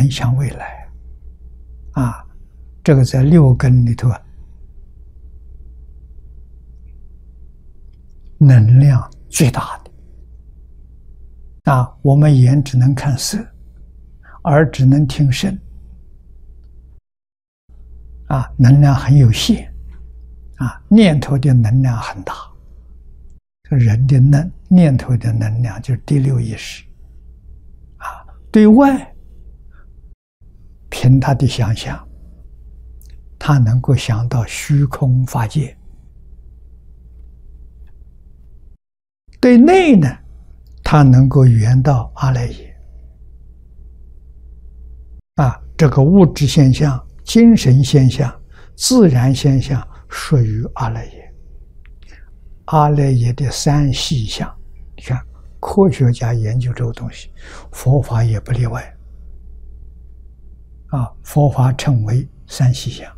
能向未来啊。这个在六根里头啊，能量最大的啊。我们眼只能看色，耳只能听声啊，能量很有限啊。念头的能量很大，人的念头的能量就是第六意识啊。对外，凭他的想象，他能够想到虚空法界；对内呢，他能够圆到阿赖耶啊。这个物质现象、精神现象、自然现象属于阿赖耶。阿赖耶的三细相，你看科学家研究这个东西，佛法也不例外啊。佛法称为三细相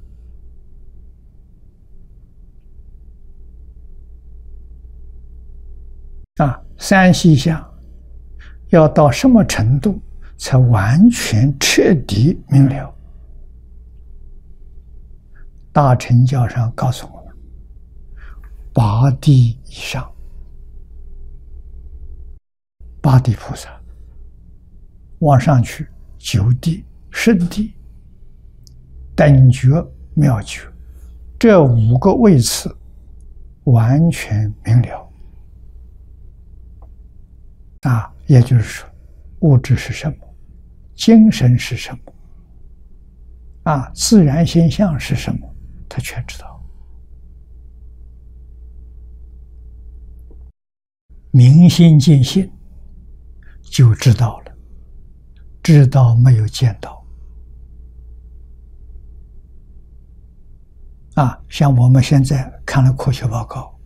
啊。三细相要到什么程度才完全彻底明了？大乘教上告诉我们，8地以上，8地菩萨往上去9地、10地、等觉、妙觉，这5个位次完全明了啊。也就是说，物质是什么，精神是什么啊，自然现象是什么，他全知道。明心见性就知道了，知道没有见到啊。像我们现在看了科学报告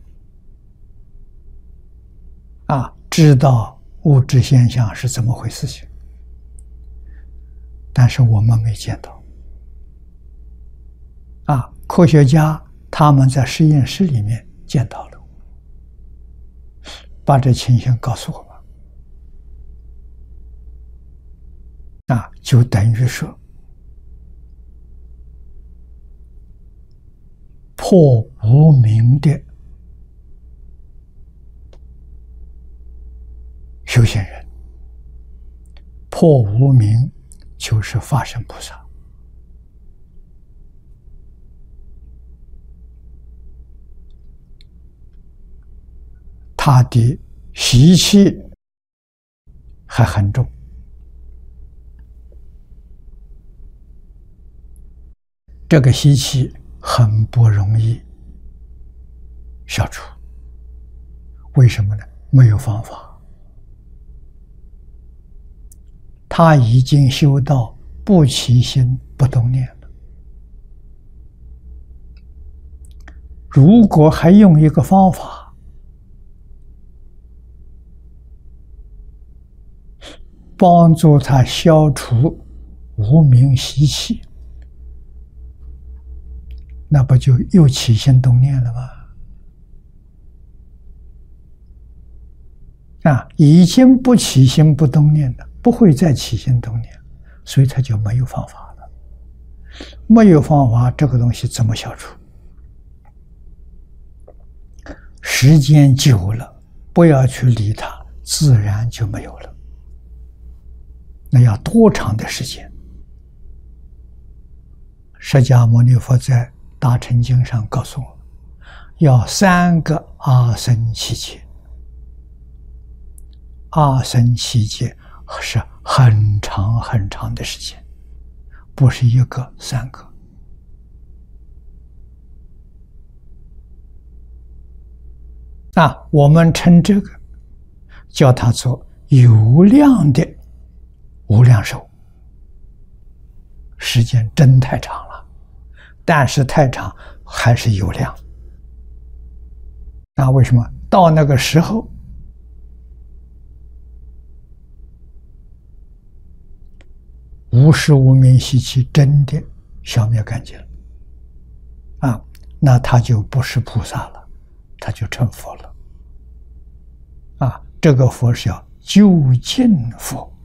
啊，知道物质现象是怎么回事情，但是我们没见到啊。科学家他们在实验室里面见到了，把这情形告诉我们啊，就等于说破无明的修行人，破无明就是法身菩萨。他的习气还很重，这个习气很不容易消除。为什么呢？没有方法。他已经修到不起心不动念了，如果还用一个方法帮助他消除无明习气，那不就又起心动念了吗？啊，已经不起心不动念了，不会再起心动念，所以他就没有方法了。没有方法，这个东西怎么消除？时间久了，不要去理它，自然就没有了。那要多长的时间？释迦牟尼佛在《大乘经》上告诉我，要3个阿僧祇劫。阿僧祇劫是很长很长的时间，不是1个、3个。我们称这个叫它做有量的无量寿，时间真太长了，但是太长还是有量。那为什么到那个时候无始无明习气真的消灭干净了那他就不是菩萨了，他就成佛了这个佛是叫究竟佛。